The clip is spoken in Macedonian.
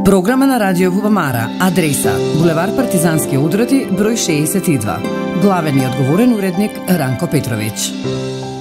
Програма на Радио Вубамара. Адреса: булевар Партизански одроти, број 62. Главен и одговорен уредник Ранко Петровиќ.